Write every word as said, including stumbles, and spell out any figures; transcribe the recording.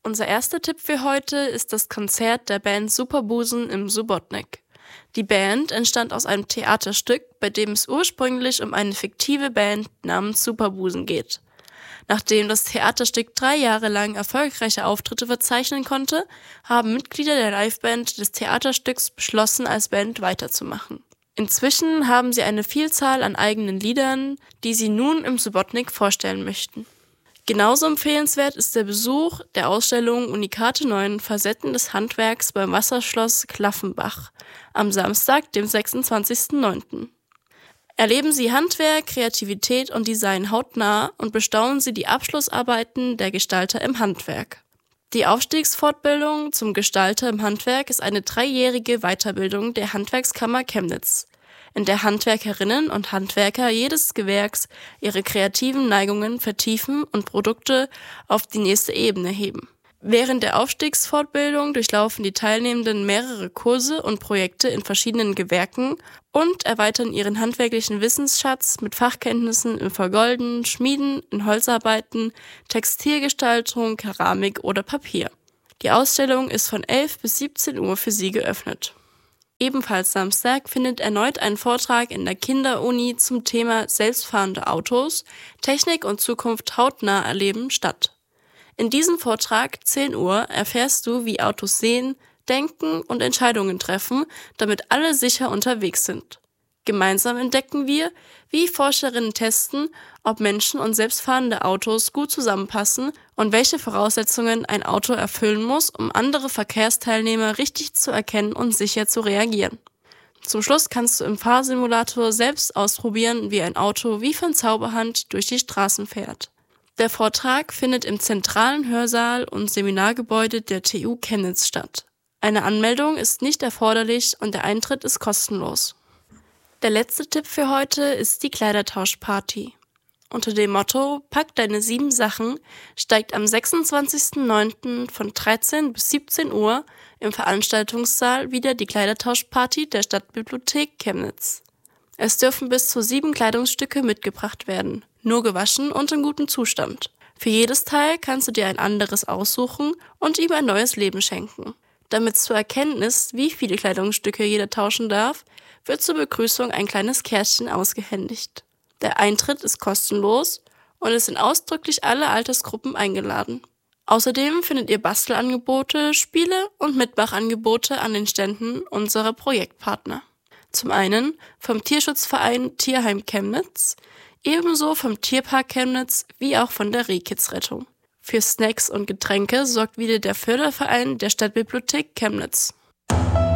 Unser erster Tipp für heute ist das Konzert der Band Superbusen im Subotnik. Die Band entstand aus einem Theaterstück, bei dem es ursprünglich um eine fiktive Band namens Superbusen geht. Nachdem das Theaterstück drei Jahre lang erfolgreiche Auftritte verzeichnen konnte, haben Mitglieder der Liveband des Theaterstücks beschlossen, als Band weiterzumachen. Inzwischen haben sie eine Vielzahl an eigenen Liedern, die sie nun im Subotnik vorstellen möchten. Genauso empfehlenswert ist der Besuch der Ausstellung Unikate neuen Facetten des Handwerks beim Wasserschloss Klaffenbach am Samstag, dem sechsundzwanzigsten neunten Erleben Sie Handwerk, Kreativität und Design hautnah und bestaunen Sie die Abschlussarbeiten der Gestalter im Handwerk. Die Aufstiegsfortbildung zum Gestalter im Handwerk ist eine dreijährige Weiterbildung der Handwerkskammer Chemnitz, in der Handwerkerinnen und Handwerker jedes Gewerks ihre kreativen Neigungen vertiefen und Produkte auf die nächste Ebene heben. Während der Aufstiegsfortbildung durchlaufen die Teilnehmenden mehrere Kurse und Projekte in verschiedenen Gewerken und erweitern ihren handwerklichen Wissensschatz mit Fachkenntnissen im Vergolden, Schmieden, in Holzarbeiten, Textilgestaltung, Keramik oder Papier. Die Ausstellung ist von elf bis siebzehn Uhr für Sie geöffnet. Ebenfalls Samstag findet erneut ein Vortrag in der Kinderuni zum Thema selbstfahrende Autos, Technik und Zukunft hautnah erleben statt. In diesem Vortrag, zehn Uhr, erfährst du, wie Autos sehen, denken und Entscheidungen treffen, damit alle sicher unterwegs sind. Gemeinsam entdecken wir, wie Forscherinnen testen, ob Menschen und selbstfahrende Autos gut zusammenpassen und welche Voraussetzungen ein Auto erfüllen muss, um andere Verkehrsteilnehmer richtig zu erkennen und sicher zu reagieren. Zum Schluss kannst du im Fahrsimulator selbst ausprobieren, wie ein Auto wie von Zauberhand durch die Straßen fährt. Der Vortrag findet im zentralen Hörsaal und Seminargebäude der T U Chemnitz statt. Eine Anmeldung ist nicht erforderlich und der Eintritt ist kostenlos. Der letzte Tipp für heute ist die Kleidertauschparty. Unter dem Motto „Pack deine sieben Sachen“ steigt am sechsundzwanzigsten neunten von dreizehn bis siebzehn Uhr im Veranstaltungssaal wieder die Kleidertauschparty der Stadtbibliothek Chemnitz. Es dürfen bis zu sieben Kleidungsstücke mitgebracht werden, nur gewaschen und in gutem Zustand. Für jedes Teil kannst du dir ein anderes aussuchen und ihm ein neues Leben schenken. Damit zu erkennen ist, wie viele Kleidungsstücke jeder tauschen darf, wird zur Begrüßung ein kleines Kärtchen ausgehändigt. Der Eintritt ist kostenlos und es sind ausdrücklich alle Altersgruppen eingeladen. Außerdem findet ihr Bastelangebote, Spiele und Mitmachangebote an den Ständen unserer Projektpartner. Zum einen vom Tierschutzverein Tierheim Chemnitz, ebenso vom Tierpark Chemnitz wie auch von der Rehkids-Rettung. Für Snacks und Getränke sorgt wieder der Förderverein der Stadtbibliothek Chemnitz.